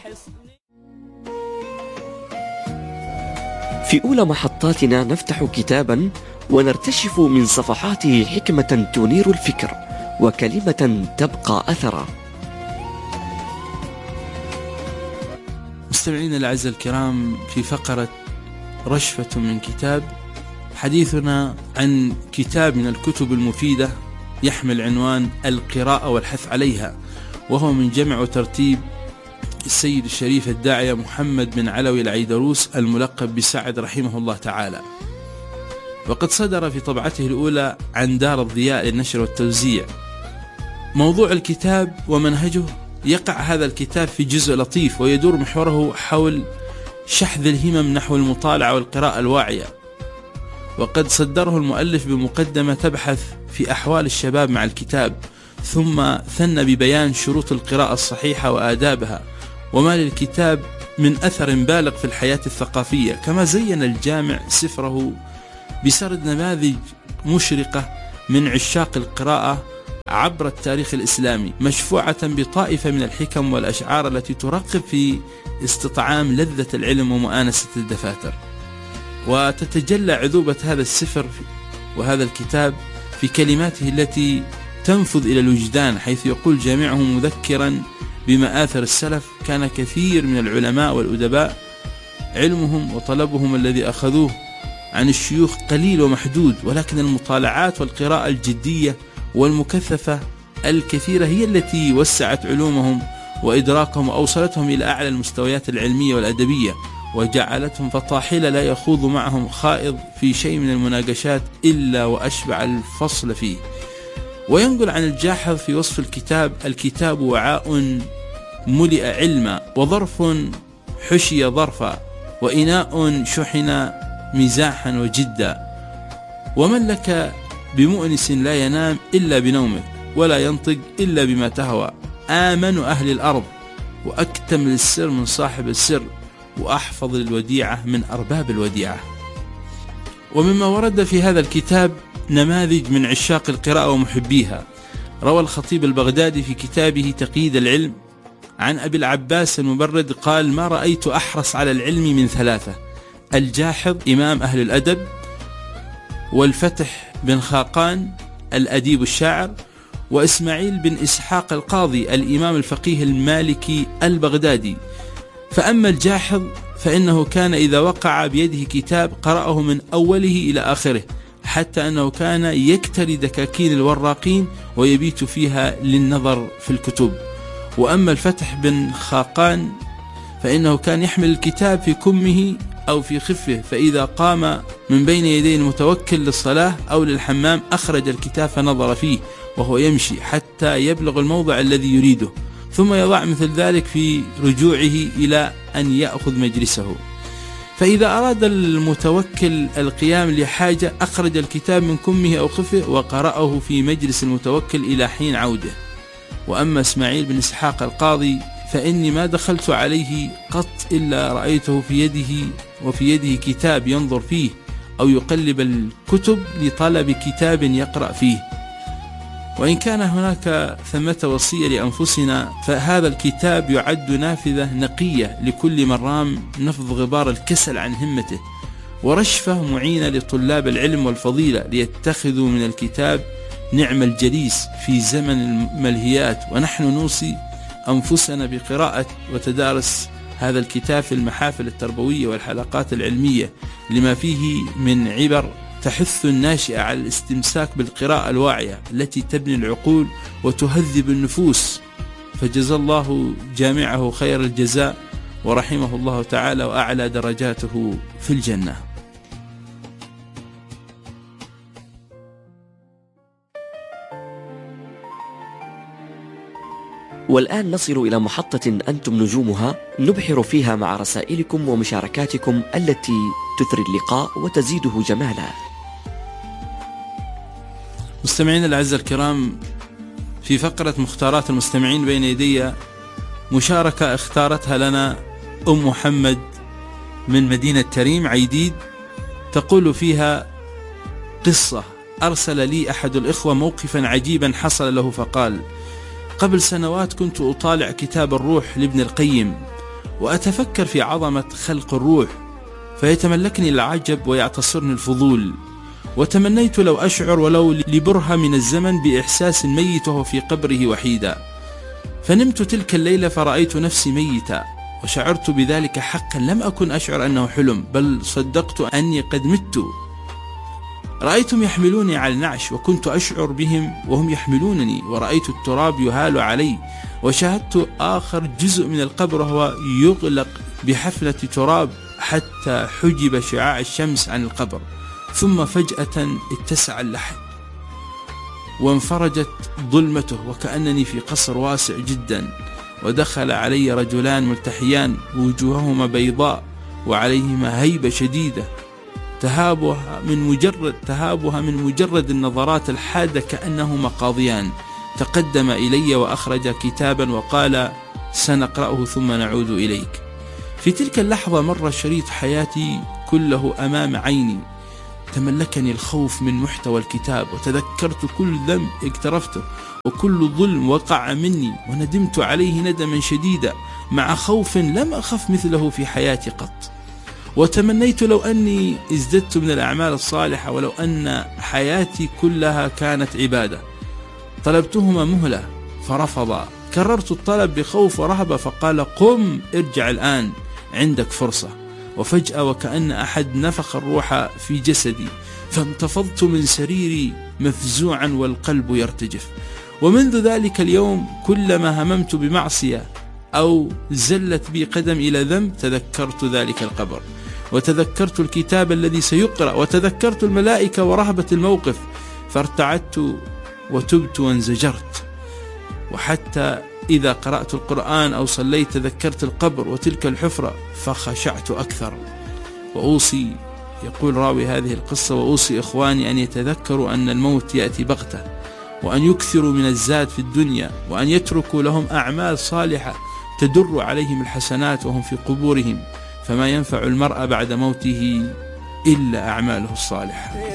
في أولى محطاتنا نفتح كتابا ونرتشف من صفحاته حكمة تنير الفكر وكلمة تبقى أثرا. مستمعينا الأعزاء الكرام، في فقرة رشفة من كتاب، حديثنا عن كتاب من الكتب المفيدة يحمل عنوان القراءة والحث عليها، وهو من جمع وترتيب السيد الشريف الداعية محمد بن علوي العيدروس الملقب بسعد رحمه الله تعالى. وقد صدر في طبعته الأولى عن دار الضياء للنشر والتوزيع. موضوع الكتاب ومنهجه: يقع هذا الكتاب في جزء لطيف ويدور محوره حول شحذ الهمم نحو المطالعة والقراءة الواعية. وقد صدره المؤلف بمقدمة تبحث في أحوال الشباب مع الكتاب، ثم ثنى ببيان شروط القراءة الصحيحة وآدابها وما للكتاب من أثر بالغ في الحياة الثقافية. كما زين الجامع سفره بسرد نماذج مشرقة من عشاق القراءة عبر التاريخ الإسلامي، مشفوعة بطائفة من الحكم والأشعار التي ترغب في استطعام لذة العلم ومؤانسة الدفاتر. وتتجلى عذوبة هذا السفر وهذا الكتاب في كلماته التي تنفذ إلى الوجدان، حيث يقول جامعهم مذكرا بمآثر السلف: كان كثير من العلماء والأدباء علمهم وطلبهم الذي أخذوه عن الشيوخ قليل ومحدود، ولكن المطالعات والقراءة الجدية والمكثفة الكثيرة هي التي وسعت علومهم وإدراكهم وأوصلتهم إلى أعلى المستويات العلمية والأدبية، وجعلتهم فطاحلة لا يخوض معهم خائض في شيء من المناقشات إلا وأشبع الفصل فيه. وينقل عن الجاحظ في وصف الكتاب: الكتاب وعاء ملئ علما، وظرف حشي ظرفا، وإناء شحن مزاحا وجدا، ومن لك بمؤنس لا ينام إلا بنومك، ولا ينطق إلا بما تهوى، آمن أهل الأرض، وأكتم للسر من صاحب السر، وأحفظ الوديعة من أرباب الوديعة. ومما ورد في هذا الكتاب نماذج من عشاق القراءة ومحبيها. روى الخطيب البغدادي في كتابه تقييد العلم عن أبي العباس المبرد قال: ما رأيت أحرص على العلم من ثلاثة: الجاحظ إمام أهل الأدب، والفتح بن خاقان الأديب الشاعر، وإسماعيل بن إسحاق القاضي الإمام الفقيه المالكي البغدادي. فأما الجاحظ فإنه كان إذا وقع بيده كتاب قرأه من أوله إلى آخره، حتى أنه كان يكتري دكاكين الوراقين ويبيت فيها للنظر في الكتب. وأما الفتح بن خاقان فإنه كان يحمل الكتاب في كمه أو في خفه، فإذا قام من بين يدي المتوكل للصلاة أو للحمام أخرج الكتاب فنظر فيه وهو يمشي حتى يبلغ الموضع الذي يريده، ثم يضع مثل ذلك في رجوعه إلى أن يأخذ مجلسه. فإذا أراد المتوكل القيام لحاجة أخرج الكتاب من كمه أو خفه وقرأه في مجلس المتوكل إلى حين عوده. وأما إسماعيل بن إسحاق القاضي فإني ما دخلت عليه قط إلا رأيته في يده كتاب ينظر فيه أو يقلب الكتب لطلب كتاب يقرأ فيه. وإن كان هناك ثمة وصية لأنفسنا، فهذا الكتاب يعد نافذة نقية لكل من رام نفض غبار الكسل عن همته، ورشفة معينة لطلاب العلم والفضيلة ليتخذوا من الكتاب نعم الجليس في زمن الملهيات. ونحن نوصي أنفسنا بقراءة وتدارس هذا الكتاب في المحافل التربوية والحلقات العلمية، لما فيه من عبر تحث الناشئة على الاستمساك بالقراءة الواعية التي تبني العقول وتهذب النفوس. فجزا الله جامعه خير الجزاء ورحمه الله تعالى وأعلى درجاته في الجنة. والآن نصل إلى محطة أنتم نجومها، نبحر فيها مع رسائلكم ومشاركاتكم التي تثري اللقاء وتزيده جمالا. مستمعين الأعزاء الكرام، في فقرة مختارات المستمعين بين يدي مشاركة اختارتها لنا أم محمد من مدينة تريم عيديد، تقول فيها: قصة أرسل لي أحد الإخوة موقفا عجيبا حصل له، فقال: قبل سنوات كنت أطالع كتاب الروح لابن القيم، وأتفكر في عظمة خلق الروح، فيتملكني العجب ويعتصرني الفضول. وتمنيت لو أشعر ولو لبرهة من الزمن بإحساس ميت وهو في قبره وحيدا. فنمت تلك الليلة فرأيت نفسي ميتا، وشعرت بذلك حقا، لم أكن أشعر أنه حلم، بل صدقت أني قد مت. رأيتهم يحملوني على النعش، وكنت أشعر بهم وهم يحملونني، ورأيت التراب يهال علي، وشاهدت آخر جزء من القبر وهو يغلق بحفلة تراب حتى حجب شعاع الشمس عن القبر. ثم فجأة اتسع اللحد وانفرجت ظلمته، وكأنني في قصر واسع جدا، ودخل علي رجلان ملتحيان وجوههما بيضاء وعليهما هيبة شديدة تهابها من مجرد النظرات الحادة، كأنهما قاضيان. تقدم إلي وأخرج كتابا وقال: سنقرأه ثم نعود إليك. في تلك اللحظة مر شريط حياتي كله أمام عيني، تملكني الخوف من محتوى الكتاب، وتذكرت كل ذنب اقترفته وكل ظلم وقع مني، وندمت عليه ندما شديدا مع خوف لم أخف مثله في حياتي قط. وتمنيت لو أني ازددت من الأعمال الصالحة، ولو أن حياتي كلها كانت عبادة. طلبتهما مهلة فرفضا، كررت الطلب بخوف ورهبة فقال: قم ارجع الآن، عندك فرصة. وفجأة وكأن أحد نفخ الروح في جسدي، فانتفضت من سريري مفزوعا والقلب يرتجف. ومنذ ذلك اليوم كلما هممت بمعصية أو زلت بي قدم إلى ذنب تذكرت ذلك القبر، وتذكرت الكتاب الذي سيقرأ، وتذكرت الملائكة ورهبة الموقف، فارتعدت وتبت وانزجرت. وحتى إذا قرأت القرآن أو صليت تذكرت القبر وتلك الحفرة فخشعت أكثر. وأوصي، يقول راوي هذه القصة، وأوصي إخواني أن يتذكروا أن الموت يأتي بغتة، وأن يكثروا من الزاد في الدنيا، وأن يتركوا لهم أعمال صالحة تدر عليهم الحسنات وهم في قبورهم، فما ينفع المرء بعد موته إلا أعماله الصالحة.